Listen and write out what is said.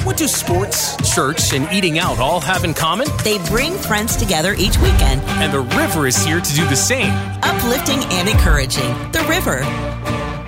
What do sports, church, and eating out all have in common? They bring friends together each weekend. And the river is here to do the same. Uplifting and encouraging. The River.